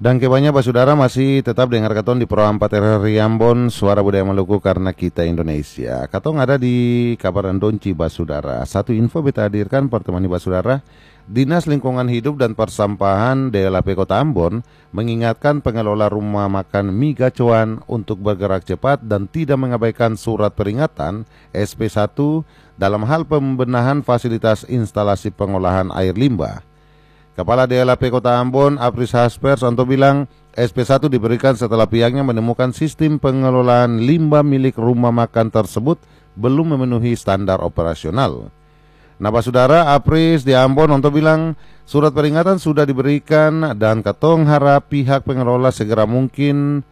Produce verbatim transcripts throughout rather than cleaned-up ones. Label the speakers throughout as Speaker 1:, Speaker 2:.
Speaker 1: Dan kebanyakan basudara masih tetap dengar katong di Pro empat R R Ambon, Suara Budaya Maluku karena kita Indonesia. Katong ada di Kabaran Donci basudara. Satu info beta hadirkan pertemani basudara. Dinas Lingkungan Hidup dan Persampahan D L P Kota Ambon mengingatkan pengelola rumah makan Mi Gacuan untuk bergerak cepat dan tidak mengabaikan surat peringatan S P satu dalam hal pembenahan fasilitas instalasi pengolahan air limbah. Kepala D L P Kota Ambon, Apris Hasper Santo bilang, S P satu diberikan setelah pihaknya menemukan sistem pengelolaan limbah milik rumah makan tersebut belum memenuhi standar operasional. Nah, basudara, Apris di Ambon untuk bilang, surat peringatan sudah diberikan dan katong harap pihak pengelola segera mungkin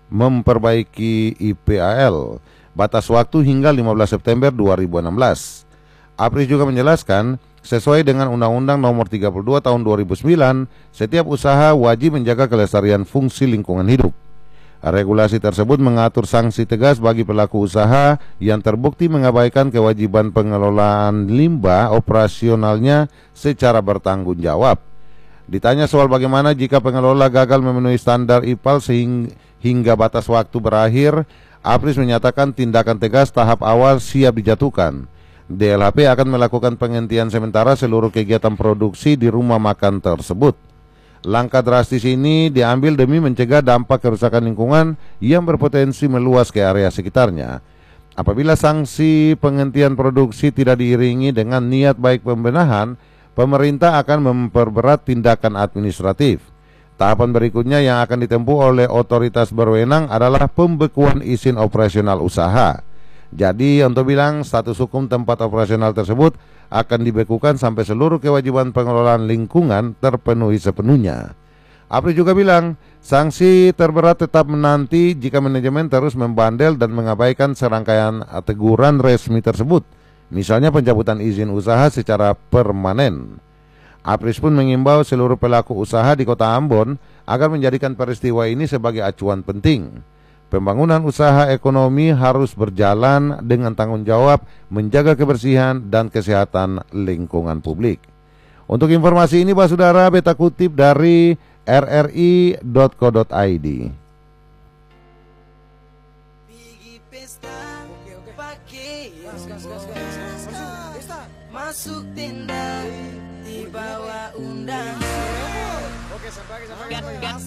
Speaker 1: memperbaiki I P A L. Batas waktu hingga lima belas September dua ribu enam belas. Apris juga menjelaskan, sesuai dengan Undang-Undang Nomor tiga puluh dua Tahun dua ribu sembilan, setiap usaha wajib menjaga kelestarian fungsi lingkungan hidup. Regulasi tersebut mengatur sanksi tegas bagi pelaku usaha yang terbukti mengabaikan kewajiban pengelolaan limbah operasionalnya secara bertanggung jawab. Ditanya soal bagaimana jika pengelola gagal memenuhi standar I P A L sehingga batas waktu berakhir, Apris menyatakan tindakan tegas tahap awal siap dijatuhkan. D L H P akan melakukan penghentian sementara seluruh kegiatan produksi di rumah makan tersebut. Langkah drastis ini diambil demi mencegah dampak kerusakan lingkungan yang berpotensi meluas ke area sekitarnya. Apabila sanksi penghentian produksi tidak diiringi dengan niat baik pembenahan, pemerintah akan memperberat tindakan administratif. Tahapan berikutnya yang akan ditempuh oleh otoritas berwenang adalah pembekuan izin operasional usaha. Jadi untuk bilang status hukum tempat operasional tersebut akan dibekukan sampai seluruh kewajiban pengelolaan lingkungan terpenuhi sepenuhnya. Apri juga bilang sanksi terberat tetap menanti jika manajemen terus membandel dan mengabaikan serangkaian teguran resmi tersebut, misalnya pencabutan izin usaha secara permanen. Apris pun mengimbau seluruh pelaku usaha di Kota Ambon agar menjadikan peristiwa ini sebagai acuan penting. Pembangunan usaha ekonomi harus berjalan dengan tanggung jawab menjaga kebersihan dan kesehatan lingkungan publik. Untuk informasi ini, basudara, beta kutip dari r r i dot co dot i d.
Speaker 2: Masuk tenda di bawah undang. Oke, sampai sampai.